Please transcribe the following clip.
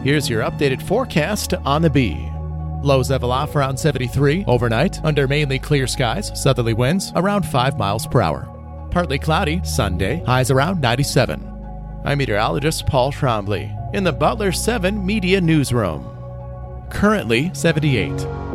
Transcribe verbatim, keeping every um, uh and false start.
Here's your updated forecast on the Bee. Lows level off around seventy-three overnight under mainly clear skies, southerly winds around five miles per hour. Partly cloudy Sunday, highs around ninety-seven. I'm meteorologist Paul Trombley in the Butler seven Media Newsroom. Currently seventy-eight.